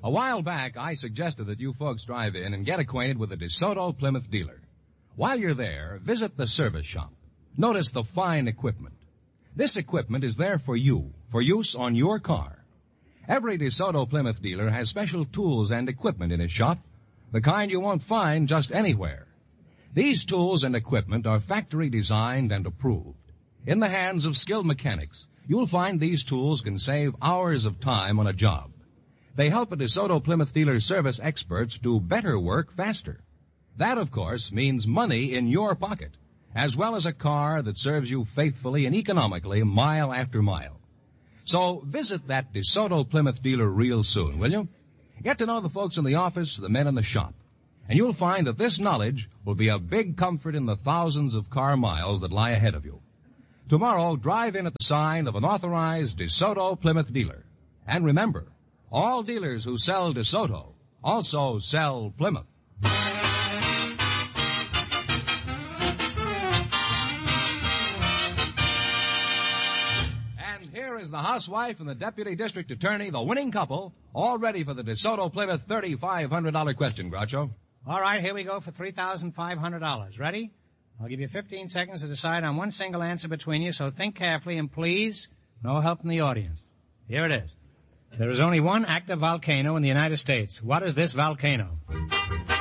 A while back, I suggested that you folks drive in and get acquainted with the DeSoto Plymouth dealer. While you're there, visit the service shop. Notice the fine equipment. This equipment is there for you, for use on your car. Every DeSoto Plymouth dealer has special tools and equipment in his shop, the kind you won't find just anywhere. These tools and equipment are factory designed and approved. In the hands of skilled mechanics, you'll find these tools can save hours of time on a job. They help a DeSoto Plymouth dealer's service experts do better work faster. That, of course, means money in your pocket, as well as a car that serves you faithfully and economically mile after mile. So visit that DeSoto Plymouth dealer real soon, will you? Get to know the folks in the office, the men in the shop, and you'll find that this knowledge will be a big comfort in the thousands of car miles that lie ahead of you. Tomorrow, drive in at the sign of an authorized DeSoto Plymouth dealer. And remember, all dealers who sell DeSoto also sell Plymouth. And here is the housewife and the deputy district attorney, the winning couple, all ready for the DeSoto Plymouth $3,500 question, Groucho. All right, here we go for $3,500. Ready? I'll give you 15 seconds to decide on one single answer between you, so think carefully and please, no help from the audience. Here it is. There is only one active volcano in the United States. What is this volcano?